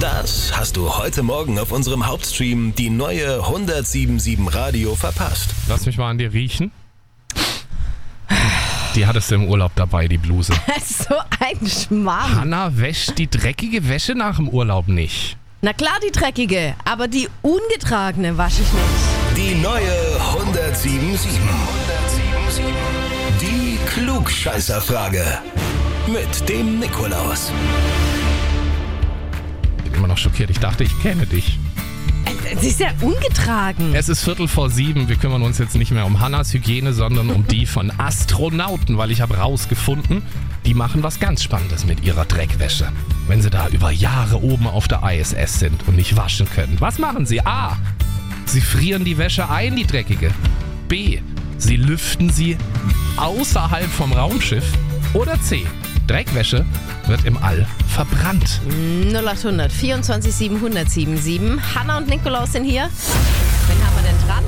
Das hast du heute Morgen auf unserem Hauptstream, die neue 107.7 Radio, verpasst. Lass mich mal an dir riechen. Die hattest du im Urlaub dabei, die Bluse. So ein Schmarrn. Hanna wäscht die dreckige Wäsche nach dem Urlaub nicht. Na klar, die dreckige, aber die ungetragene wasche ich nicht. Die neue 107.7. Die Klugscheißerfrage. Mit dem Nikolaus. Ich bin immer noch schockiert. Ich dachte, ich kenne dich. Sie ist ja ungetragen. Es ist 6:45. Wir kümmern uns jetzt nicht mehr um Hannas Hygiene, sondern um die von Astronauten, weil ich habe rausgefunden, die machen was ganz Spannendes mit ihrer Dreckwäsche. Wenn sie da über Jahre oben auf der ISS sind und nicht waschen können. Was machen sie? A. Sie frieren die Wäsche ein, die dreckige. B. Sie lüften sie außerhalb vom Raumschiff. Oder C. Dreckwäsche wird im All verbrannt. 0800 24 700 77. Hanna und Nikolaus sind hier. Wen haben wir denn dran?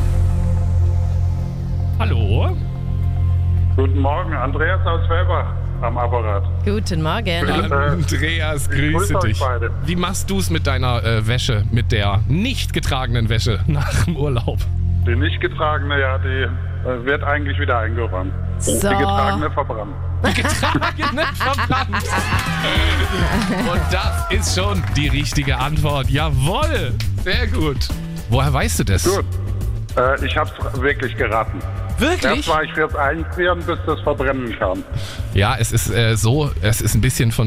Hallo? Guten Morgen, Andreas aus Felbach am Apparat. Guten Morgen. Andreas, grüße dich. Beide. Wie machst du es mit deiner Wäsche, mit der nicht getragenen Wäsche nach dem Urlaub? Die nicht getragene, ja, die wird eigentlich wieder eingeräumt. So. Die getragene verbrannt. Getragene verbrannt. Und das ist schon die richtige Antwort. Jawohl, sehr gut. Woher weißt du das? Gut, ich hab's wirklich geraten. Wirklich? Erst war ich fürs Einfrieren, bis das Verbrennen kam. Ja, es ist so, es ist ein bisschen von